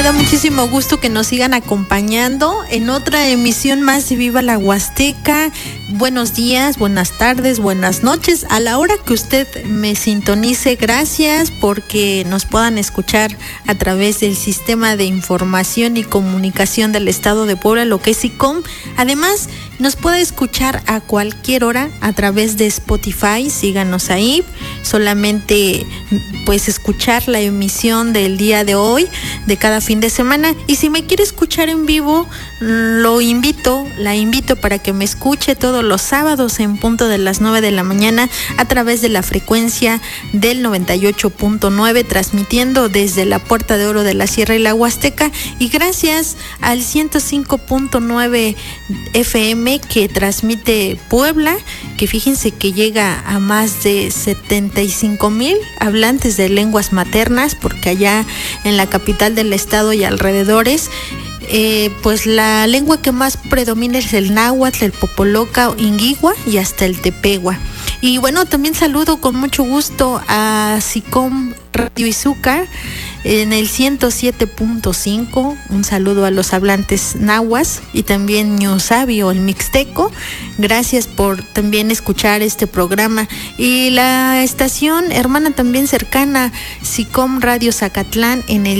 da muchísimo gusto que nos sigan acompañando en otra emisión más de Viva la Huasteca. Buenos días, buenas tardes, buenas noches. A la hora que usted me sintonice, gracias porque nos puedan escuchar a través del Sistema de Información y Comunicación del Estado de Puebla, lo que es SICOM. Además, nos puede escuchar a cualquier hora a través de Spotify. Síganos ahí. Solamente pues escuchar la emisión del día de hoy, de cada fin de semana. Y si me quiere escuchar en vivo, la invito para que me escuche todos los sábados en punto de las 9 de la mañana a través de la frecuencia del 98.9, transmitiendo desde la Puerta de Oro de la Sierra y la Huasteca, y gracias al 105.9 FM que transmite Puebla, que fíjense que llega a más de 75,000 hablantes de lenguas maternas, porque allá en la capital del estado y alrededores, pues la lengua que más predomina es el náhuatl, el popoloca, inguigua y hasta el tepehua. Y bueno, también saludo con mucho gusto a SICOM Radio Izúcar en el 107.5. Un saludo a los hablantes nahuas y también ñusabi o el mixteco. Gracias por también escuchar este programa. Y la estación hermana también cercana, SICOM Radio Zacatlán, en el